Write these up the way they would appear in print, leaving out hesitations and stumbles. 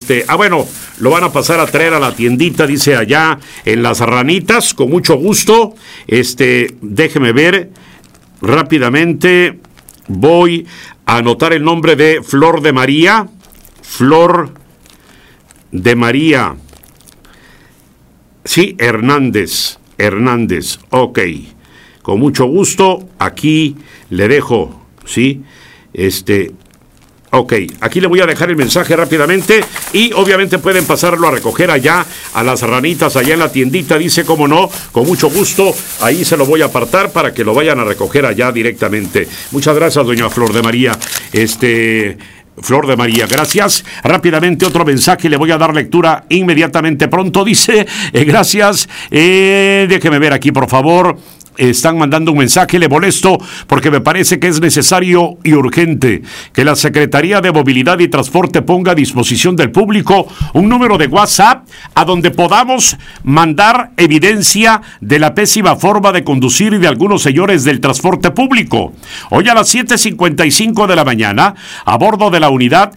Bueno, lo van a pasar a traer a la tiendita, dice allá en Las Ranitas, con mucho gusto. Déjeme ver rápidamente. Voy a anotar el nombre de Flor de María. Flor de María. Sí, Hernández, ok. Con mucho gusto, aquí le dejo, ¿sí? Ok, aquí le voy a dejar el mensaje rápidamente y obviamente pueden pasarlo a recoger allá a Las Ranitas, allá en la tiendita, dice, cómo no, con mucho gusto, ahí se lo voy a apartar para que lo vayan a recoger allá directamente. Muchas gracias, doña Flor de María. Flor de María, gracias. Rápidamente otro mensaje, le voy a dar lectura inmediatamente pronto, dice, gracias, déjeme ver aquí por favor. Están mandando un mensaje, le molesto porque me parece que es necesario y urgente que la Secretaría de Movilidad y Transporte ponga a disposición del público un número de WhatsApp a donde podamos mandar evidencia de la pésima forma de conducir de algunos señores del transporte público. Hoy a las 7:55 de la mañana, a bordo de la unidad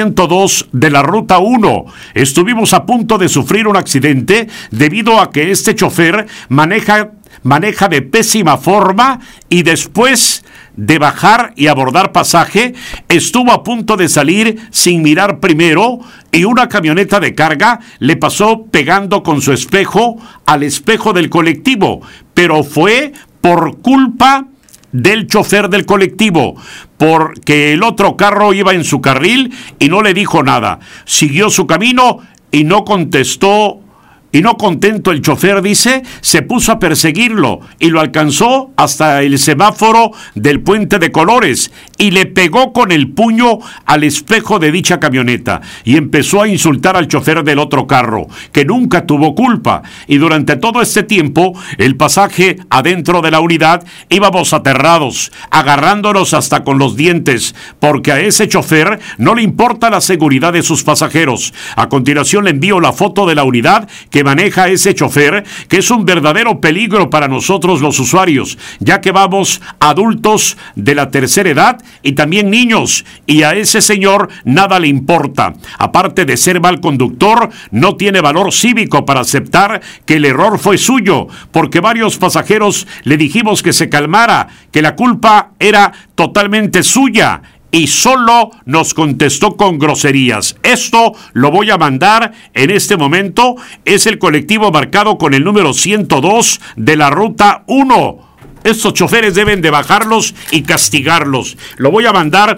102 de la Ruta 1, estuvimos a punto de sufrir un accidente debido a que este chofer maneja de pésima forma y después de bajar y abordar pasaje, estuvo a punto de salir sin mirar primero y una camioneta de carga le pasó pegando con su espejo al espejo del colectivo, pero fue por culpa del chofer del colectivo, porque el otro carro iba en su carril y no le dijo nada. Siguió su camino y no contestó. Y no contento el chofer, dice, se puso a perseguirlo y lo alcanzó hasta el semáforo del Puente de Colores y le pegó con el puño al espejo de dicha camioneta y empezó a insultar al chofer del otro carro, que nunca tuvo culpa. Y durante todo este tiempo, el pasaje adentro de la unidad íbamos aterrados, agarrándonos hasta con los dientes, porque a ese chofer no le importa la seguridad de sus pasajeros. A continuación le envío la foto de la unidad que maneja ese chofer, que es un verdadero peligro para nosotros los usuarios, ya que vamos adultos de la tercera edad y también niños, y a ese señor nada le importa. Aparte de ser mal conductor, no tiene valor cívico para aceptar que el error fue suyo, porque varios pasajeros le dijimos que se calmara, que la culpa era totalmente suya, y solo nos contestó con groserías. Esto lo voy a mandar en este momento. Es el colectivo marcado con el número 102 de la Ruta 1. Estos choferes deben de bajarlos y castigarlos. Lo voy a mandar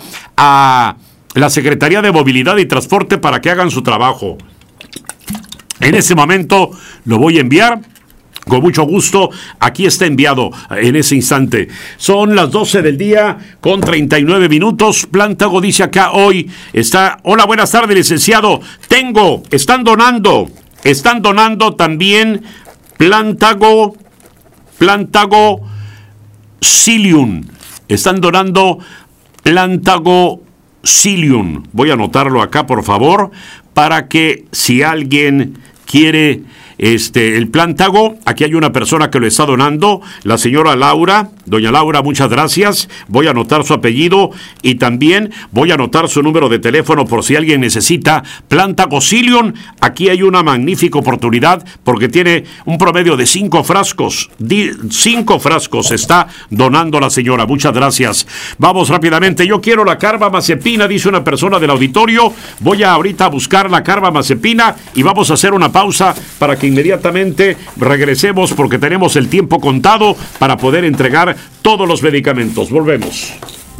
a la Secretaría de Movilidad y Transporte para que hagan su trabajo. En ese momento lo voy a enviar. Con mucho gusto, aquí está enviado en ese instante. Son las 12 del día con 39 minutos. Plántago dice acá hoy, hola, buenas tardes, licenciado. Están donando también Plántago Psyllium. Están donando Plántago Psyllium. Voy a anotarlo acá, por favor, para que si alguien quiere el Plántago, aquí hay una persona que lo está donando, la señora Laura. Doña Laura, muchas gracias. Voy a anotar su apellido y también voy a anotar su número de teléfono por si alguien necesita Plántago Psyllium. Aquí hay una magnífica oportunidad porque tiene un promedio de 5 frascos. 5 frascos está donando la señora. Muchas gracias. Vamos rápidamente. Yo quiero la carbamazepina, dice una persona del auditorio. Voy ahorita a buscar la carbamazepina y vamos a hacer una pausa para que inmediatamente regresemos porque tenemos el tiempo contado para poder entregar todos los medicamentos. Volvemos.